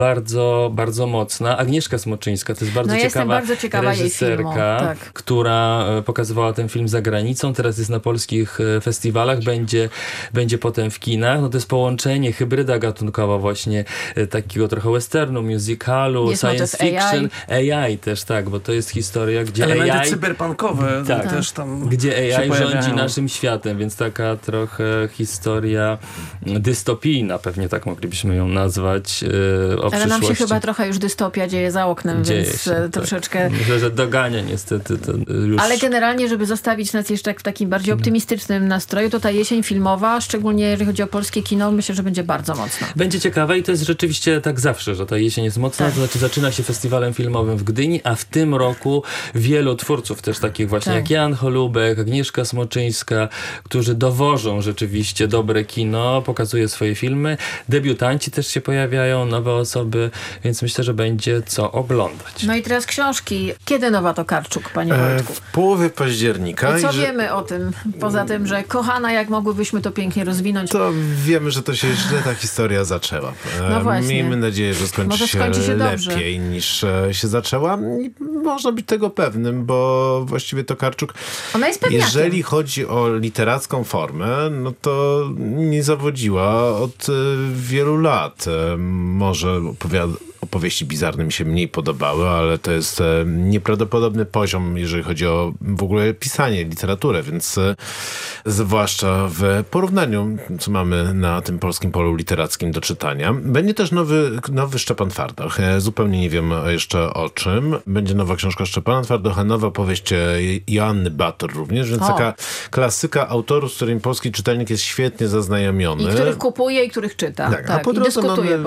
bardzo, bardzo mocna. Agnieszka Smoczyńska, to jest bardzo ciekawa reżyserka, tak, która pokazywała ten film za granicą, teraz jest na polskich festiwalach, będzie potem w kinach. No to jest połączenie, hybryda gatunkowa właśnie takiego trochę westernu, musicalu, jest science fiction, AI też, tak, bo to jest historia, gdzie elementy AI cyberpunkowe też tam gdzie AI się rządzi naszym światem, więc taka trochę historia dystopijna, pewnie tak moglibyśmy ją nazwać, o ale nam się przyszłości. chyba trochę już dystopia dzieje za oknem, więc troszeczkę... Tak. Myślę, że dogania niestety to już... Ale generalnie, żeby zostawić nas jeszcze w takim bardziej optymistycznym nastroju, to ta jesień filmowa, szczególnie jeżeli chodzi o polskie kino, myślę, że będzie bardzo mocna. Będzie ciekawe i to jest rzeczywiście tak zawsze, że ta jesień jest mocna, to znaczy zaczyna się festiwalem filmowym w Gdyni, a w tym roku wielu twórców też takich właśnie jak Jan Holubek, Agnieszka Smoczyńska, którzy dowożą rzeczywiście dobre kino, pokazuje swoje filmy. Debiutanci też się pojawiają, nowe osoby, więc myślę, że będzie co oglądać. No i teraz książki. Kiedy Nowa Tokarczuk, panie Wojtku? W połowie października. I co wiemy o tym? Poza tym, że kochana, jak mogłybyśmy to pięknie rozwinąć. To wiemy, że to się źle ta historia zaczęła. No właśnie. Miejmy nadzieję, że skończy się lepiej niż się zaczęła. I można być tego pewnym, bo właściwie Tokarczuk, ona jest pewniakiem. jeżeli chodzi o literacką formę, no to nie zawodziła od wielu lat. Może opowieści bizarne mi się mniej podobały, ale to jest nieprawdopodobny poziom, jeżeli chodzi o w ogóle pisanie, literaturę, więc zwłaszcza w porównaniu, co mamy na tym polskim polu literackim do czytania. Będzie też nowy Szczepan Twardach. Zupełnie nie wiem jeszcze o czym. Będzie nowa książka Szczepana Twardocha, nowa powieść Joanny Bator również, więc taka klasyka autorów, z którym polski czytelnik jest świetnie zaznajomiony. I których kupuje i których czyta. Tak, a po drodze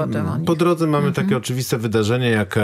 mamy potem takie oczywiste wydarzenie, jak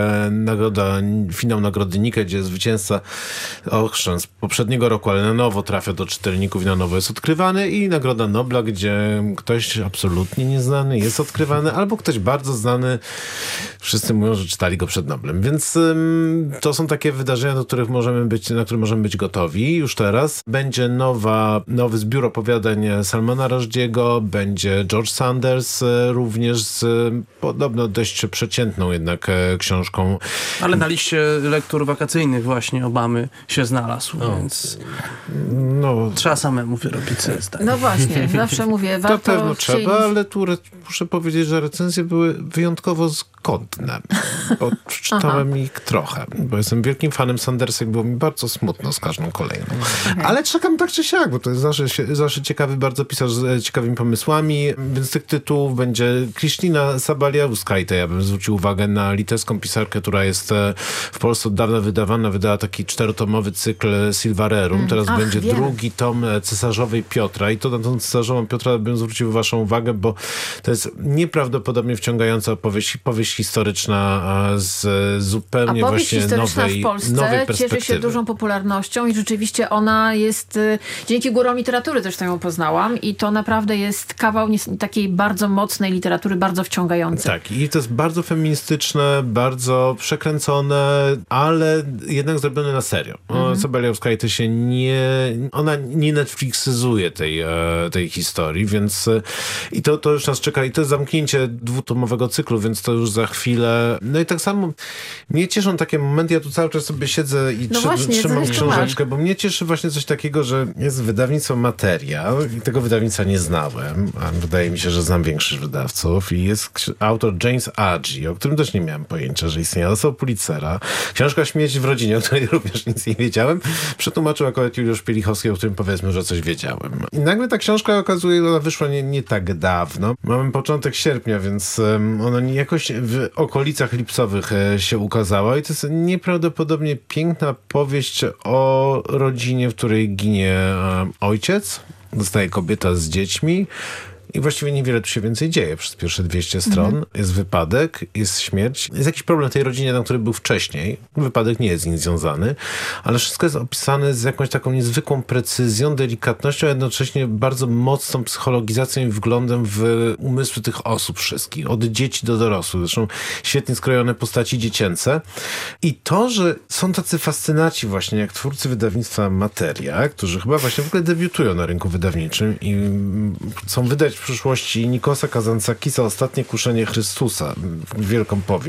finał Nagrody Nike, gdzie zwycięzca z poprzedniego roku, ale na nowo trafia do czytelników i na nowo jest odkrywany, i Nagroda Nobla, gdzie ktoś absolutnie nieznany jest odkrywany, albo ktoś bardzo znany. Wszyscy mówią, że czytali go przed Noblem. Więc to są takie wydarzenia, na które możemy być gotowi już teraz. Będzie nowy zbiór opowiadań Salmana Rushdie'ego, będzie George Sanders również z podobno dość przeciętną jednak książką. Ale na liście lektur wakacyjnych właśnie Obamy się znalazł, więc trzeba samemu wyrobić sobie zdanie. No właśnie, zawsze mówię, warto... To pewno trzeba, ale tu muszę powiedzieć, że recenzje były wyjątkowo zgodne. Odczytałem ich trochę, bo jestem wielkim fanem Sandersa i było mi bardzo smutno z każdą kolejną. Ale czekam tak czy siak, bo to jest zawsze ciekawy bardzo pisarz z ciekawymi pomysłami, więc z tych tytułów będzie Krystyna Sabaliauskaite. Ja bym zwrócił uwagę na litewską pisarkę, która jest w Polsce od dawna wydawana. Wydała taki 4-tomowy cykl Silvarerum. Teraz będzie drugi tom Cesarzowej Piotra i to na tą Cesarzową Piotra bym zwrócił waszą uwagę, bo to jest nieprawdopodobnie wciągająca powieść historyczna z zupełnie właśnie nowej w Polsce perspektywy. cieszy się dużą popularnością i rzeczywiście ona jest, dzięki Górom Literatury też ją poznałam, i to naprawdę jest kawał takiej bardzo mocnej literatury, bardzo wciągającej. Tak, i to jest bardzo feministyczne, bardzo przekręcone, ale jednak zrobione na serio. Sabaliauskaite się nie Netflixyzuje tej historii, więc i to już nas czeka, i to jest zamknięcie 2-tomowego cyklu, więc to już za chwilę. No i tak samo mnie cieszą takie momenty, ja tu cały czas sobie siedzę i trzymam książeczkę, bo mnie cieszy właśnie coś takiego, że jest wydawnictwo Materia i tego wydawnictwa nie znałem, a wydaje mi się, że znam większość wydawców, i jest autor James Agee, o którym też nie miałem pojęcia, że istniała. Dostał Pulitzera. Książka Śmierć w rodzinie, o której również nic nie wiedziałem. Przetłumaczył akurat Juliusz Pielichowski, o którym powiedzmy, że coś wiedziałem. I nagle ta książka okazuje, ona wyszła nie tak dawno. Mamy początek sierpnia, więc ona jakoś w okolicach lipcowych się ukazała, i to jest nieprawdopodobnie piękna powieść o rodzinie, w której ginie ojciec, zostaje kobieta z dziećmi. I właściwie niewiele tu się więcej dzieje przez pierwsze 200 stron. Jest wypadek, jest śmierć. Jest jakiś problem w tej rodzinie, na który był wcześniej. Wypadek nie jest z nim związany, ale wszystko jest opisane z jakąś taką niezwykłą precyzją, delikatnością, a jednocześnie bardzo mocną psychologizacją i wglądem w umysły tych osób wszystkich. Od dzieci do dorosłych. Zresztą świetnie skrojone postaci dziecięce. I to, że są tacy fascynaci właśnie jak twórcy wydawnictwa Materia, którzy chyba właśnie w ogóle debiutują na rynku wydawniczym i chcą wydać w przyszłości Nikosa Kazantzakisa Ostatnie kuszenie Chrystusa, wielką powieść.